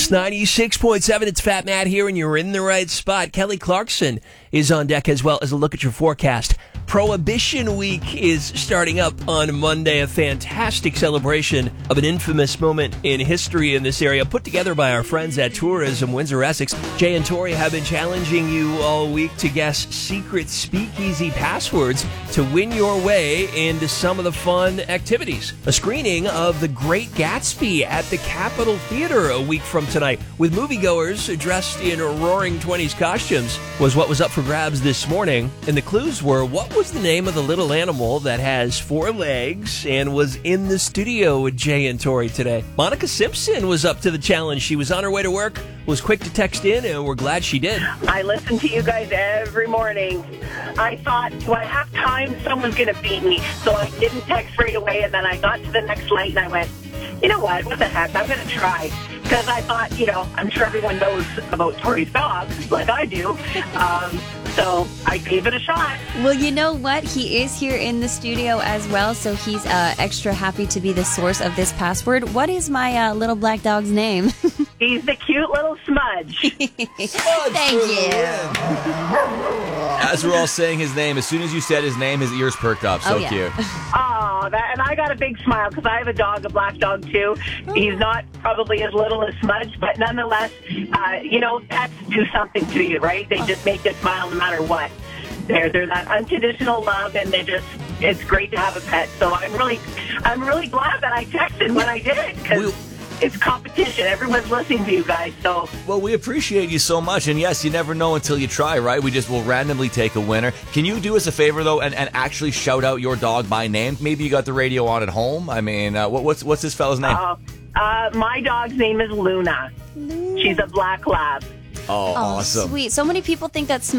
Kicks 96.7. It's Fat Matt here, and you're in the right spot. Kelly Clarkson is on deck, as well as a look at your forecast. Prohibition Week is starting up on Monday, a fantastic celebration of an infamous moment in history in this area, put together by our friends at Tourism Windsor Essex. Jay and Tori have been challenging you all week to guess secret speakeasy passwords to win your way into some of the fun activities. A screening of The Great Gatsby at the Capitol Theater a week from tonight, with moviegoers dressed in roaring 20s costumes, was what was up for grabs this morning. And the clues were, what was the name of the little animal that has 4 legs and was in the studio with Jay and Tori today? Monica Simpson was up to the challenge. She was on her way to work, was quick to text in, and we're glad she did. I listen to you guys every morning. I thought, do I have time? Someone's going to beat me. So I didn't text right away, and then I got to the next light, and I went, you know what the heck, I'm going to try. Because I thought, I'm sure everyone knows about Tori's dog, like I do. So I gave it a shot. Well, you know what? He is here in the studio as well, so he's extra happy to be the source of this password. What is my little black dog's name? He's the cute little Smudge. Thank you. As we're all saying his name, as soon as you said his name, his ears perked up. So cute. Oh, and I got a big smile because I have a dog, a black dog too. He's not probably as little as Smudge, but nonetheless, pets do something to you, right? They just make you smile no matter what. They're that unconditional love, and it's great to have a pet. So I'm really glad that I texted when I did, because it's competition. Everyone's listening to you guys. So well, we appreciate you so much, and yes, you never know until you try, right? Will randomly take a winner. Can you do us a favor though, and actually shout out your dog by name? Maybe you got the radio on at home. I mean, what's this fella's name? My dog's name is Luna. She's a black lab. Oh, awesome. Sweet. So many people think that's